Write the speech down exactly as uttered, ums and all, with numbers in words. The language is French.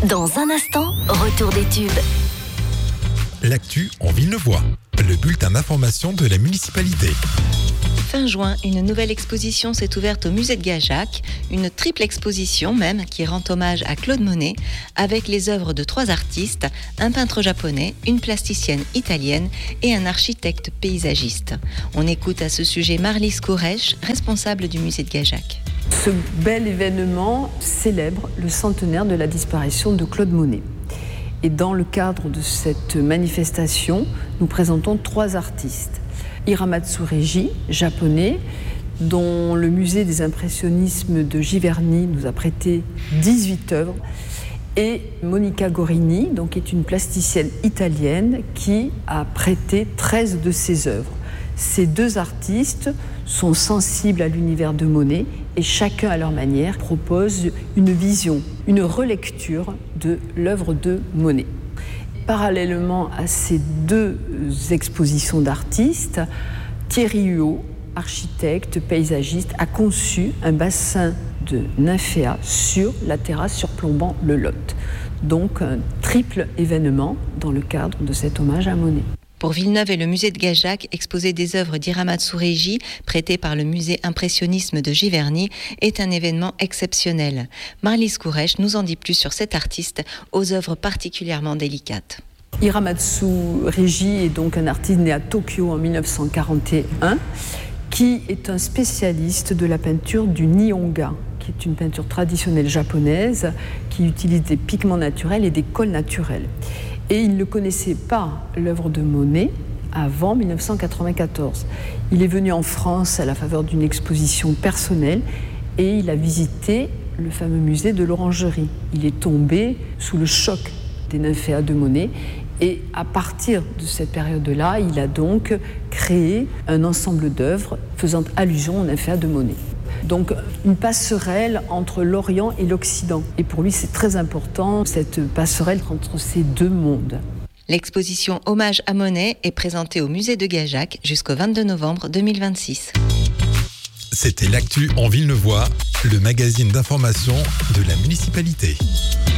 Dans un instant, retour des tubes. L'actu en Villeneuvois, le bulletin d'information de la municipalité. Fin juin, une nouvelle exposition s'est ouverte au musée de Gajac, une triple exposition même qui rend hommage à Claude Monet, avec les œuvres de trois artistes, un peintre japonais, une plasticienne italienne et un architecte paysagiste. On écoute à ce sujet Marlise Kourech, responsable du musée de Gajac. Ce bel événement célèbre le centenaire de la disparition de Claude Monet. Et dans le cadre de cette manifestation, nous présentons trois artistes. Hiramatsu Reiji, japonais, dont le musée des impressionnismes de Giverny nous a prêté dix-huit œuvres, et Monica Gorini, donc, qui est une plasticienne italienne, qui a prêté treize de ses œuvres. Ces deux artistes sont sensibles à l'univers de Monet et chacun à leur manière propose une vision, une relecture de l'œuvre de Monet. Parallèlement à ces deux expositions d'artistes, Thierry Huot, architecte, paysagiste, a conçu un bassin de nymphéas sur la terrasse surplombant le Lot. Donc un triple événement dans le cadre de cet hommage à Monet. Pour Villeneuve et le musée de Gajac, exposer des œuvres d'Hiramatsu Reiji, prêtées par le musée impressionnisme de Giverny, est un événement exceptionnel. Marlise Kourech nous en dit plus sur cet artiste aux œuvres particulièrement délicates. Hiramatsu Reiji est donc un artiste né à Tokyo en dix-neuf cent quarante et un, qui est un spécialiste de la peinture du Nihonga, qui est une peinture traditionnelle japonaise qui utilise des pigments naturels et des colles naturelles. Et il ne connaissait pas l'œuvre de Monet avant dix-neuf cent quatre-vingt-quatorze. Il est venu en France à la faveur d'une exposition personnelle et il a visité le fameux musée de l'Orangerie. Il est tombé sous le choc des nymphéas de Monet et à partir de cette période-là, il a donc créé un ensemble d'œuvres faisant allusion aux nymphéas de Monet. Donc une passerelle entre l'Orient et l'Occident. Et pour lui, c'est très important, cette passerelle entre ces deux mondes. L'exposition Hommage à Monet est présentée au musée de Gajac jusqu'au vingt-deux novembre deux mille vingt-six. C'était l'actu en Villeneuvois, le magazine d'information de la municipalité.